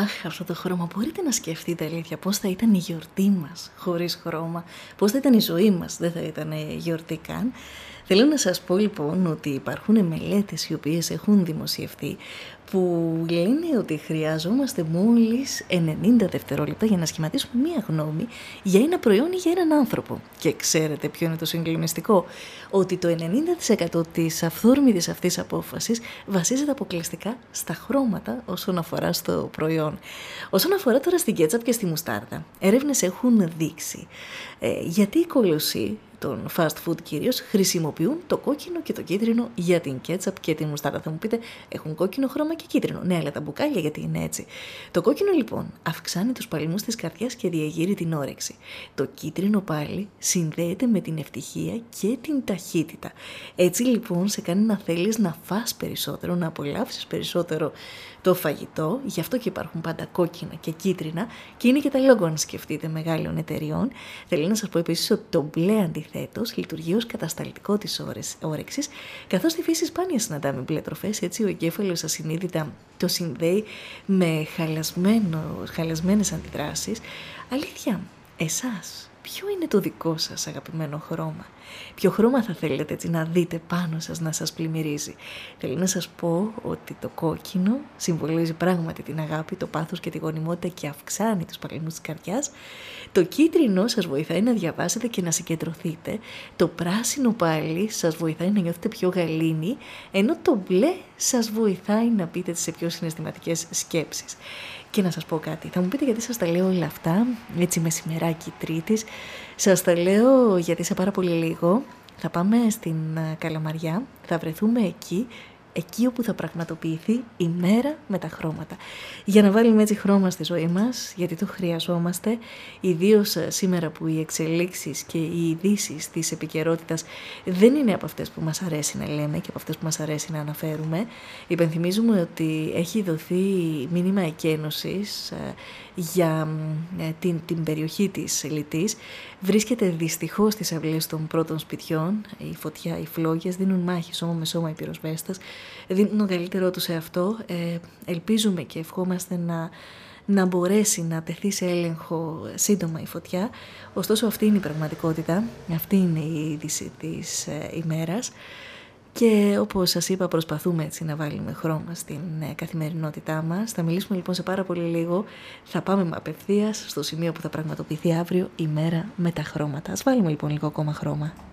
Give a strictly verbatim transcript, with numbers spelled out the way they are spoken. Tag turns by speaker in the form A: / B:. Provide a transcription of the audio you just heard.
A: Αχ, αυτό το χρώμα. Μπορείτε να σκεφτείτε, αλήθεια, πώς θα ήταν η γιορτή μας χωρίς χρώμα. Πώς θα ήταν η ζωή μας, δεν θα ήταν γιορτή καν. Θέλω να σας πω λοιπόν ότι υπάρχουν μελέτες οι οποίες έχουν δημοσιευτεί που λένε ότι χρειαζόμαστε μόλις ενενήντα δευτερόλεπτα για να σχηματίσουμε μία γνώμη για ένα προϊόν ή για έναν άνθρωπο. Και ξέρετε ποιο είναι το συγκλονιστικό? Ότι το ενενήντα τοις εκατό της αυθόρμητης αυτής απόφασης βασίζεται αποκλειστικά στα χρώματα όσον αφορά στο προϊόν. Όσον αφορά τώρα στην κέτσαπ και στη μουστάρδα, έρευνες έχουν δείξει ε, γιατί οι κολοσσοί των fast food κυρίως χρησιμοποιούν το κόκκινο και το κίτρινο για την κέτσαπ και την μουστάρδα. Θα μου πείτε, έχουν κόκκινο χρώμα και κίτρινο. Ναι, αλλά τα μπουκάλια γιατί είναι έτσι? Το κόκκινο λοιπόν αυξάνει τους παλμούς της καρδιάς και διαγείρει την όρεξη. Το κίτρινο πάλι συνδέεται με την ευτυχία και την ταχύτητα. Έτσι λοιπόν σε κάνει να θέλεις να φας περισσότερο, να απολαύσεις περισσότερο το φαγητό, γι' αυτό και υπάρχουν πάντα κόκκινα και κίτρινα και είναι και τα λόγω αν σκεφτείτε μεγάλων εταιριών. Θέλω να σας πω επίσης ότι το μπλε αντιθέτως λειτουργεί ως κατασταλτικό της όρεξης, καθώς στη φύση σπάνια συναντάμε μπλε τροφές, έτσι ο εγκέφαλος ασυνείδητα το συνδέει με χαλασμένες αντιδράσεις. Αλήθεια, εσάς, ποιο είναι το δικό σας αγαπημένο χρώμα? Ποιο χρώμα θα θέλετε έτσι να δείτε πάνω σας να σας πλημμυρίζει? Θέλω να σας πω ότι το κόκκινο συμβολίζει πράγματι την αγάπη, το πάθος και τη γονιμότητα και αυξάνει τους παλμούς της καρδιάς. Το κίτρινο σας βοηθάει να διαβάσετε και να συγκεντρωθείτε. Το πράσινο πάλι σας βοηθάει να νιώθετε πιο γαλήνοι, ενώ το μπλε σας βοηθάει να πείτε σε πιο συναισθηματικές σκέψεις. Και να σας πω κάτι, θα μου πείτε γιατί σας τα λέω όλα αυτά, έτσι μεσημεράκι Τρίτης. Σας τα λέω γιατί σε πάρα πολύ λίγο θα πάμε στην Καλαμαριά, θα βρεθούμε εκεί, εκεί όπου θα πραγματοποιηθεί η μέρα με τα χρώματα. Για να βάλουμε έτσι χρώμα στη ζωή μας, γιατί το χρειαζόμαστε, ιδίως σήμερα που οι εξελίξεις και οι ειδήσεις της επικαιρότητας δεν είναι από αυτές που μας αρέσει να λέμε και από αυτές που μας αρέσει να αναφέρουμε. Υπενθυμίζουμε ότι έχει δοθεί μήνυμα εκένωσης για την, την περιοχή της Λιτής. Βρίσκεται δυστυχώς στις αυλές των πρώτων σπιτιών. Η φωτιά, οι φλόγες δίνουν μάχη σώμα με σώμα οι πυροσβέστες. Δίνουν το καλύτερό τους σε αυτό. Ε, ελπίζουμε και ευχόμαστε να, να μπορέσει να τεθεί σε έλεγχο σύντομα η φωτιά. Ωστόσο αυτή είναι η πραγματικότητα. Αυτή είναι η είδηση της ε, ημέρας. Και όπως σας είπα, προσπαθούμε έτσι να βάλουμε χρώμα στην καθημερινότητά μας. Θα μιλήσουμε λοιπόν σε πάρα πολύ λίγο. Θα πάμε απευθείας στο σημείο που θα πραγματοποιηθεί αύριο η μέρα με τα χρώματα. Ας βάλουμε λοιπόν λίγο ακόμα χρώμα.